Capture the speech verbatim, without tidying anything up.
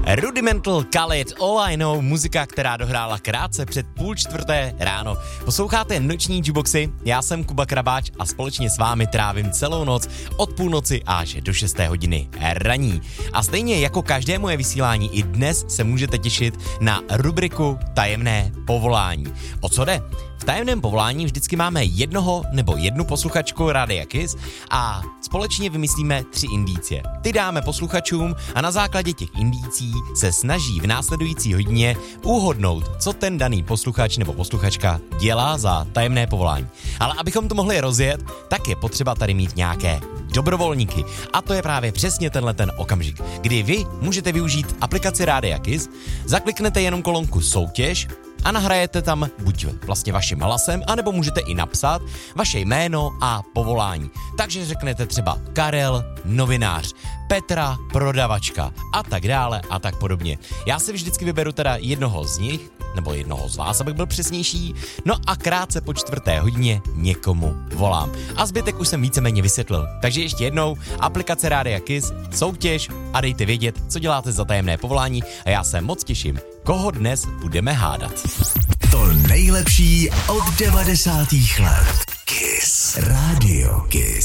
Rudimental Khalid, All I Know, muzika, která dohrála krátce před půl čtvrté ráno. Posloucháte noční jukeboxy, já jsem Kuba Krabáč a společně s vámi trávím celou noc od půlnoci až do šesté hodiny raní. A stejně jako každé moje vysílání, i dnes se můžete těšit na rubriku Tajemné povolání. O co jde? V tajemném povolání vždycky máme jednoho nebo jednu posluchačku Rádia Kiss a společně vymyslíme tři indicie. Ty dáme posluchačům a na základě těch indicí se snaží v následující hodině uhodnout, co ten daný posluchač nebo posluchačka dělá za tajemné povolání. Ale abychom to mohli rozjet, tak je potřeba tady mít nějaké dobrovolníky. A to je právě přesně tenhle ten okamžik, kdy vy můžete využít aplikaci Rádia Kiss, zakliknete jenom kolonku soutěž a nahrajete tam buď vlastně vaším hlasem, anebo můžete i napsat vaše jméno a povolání. Takže řeknete třeba Karel, novinář, Petra, prodavačka a tak dále a tak podobně. Já si vždycky vyberu teda jednoho z nich, nebo jednoho z vás, abych byl přesnější, no a krátce po čtvrté hodině někomu volám. A zbytek už jsem víceméně vysvětlil. Takže ještě jednou, aplikace Rádia Kiss, soutěž a dejte vědět, co děláte za tajemné povolání a já se moc těším, koho dnes budeme hádat. To nejlepší od devadesátých let. Kiss. Radio Kiss.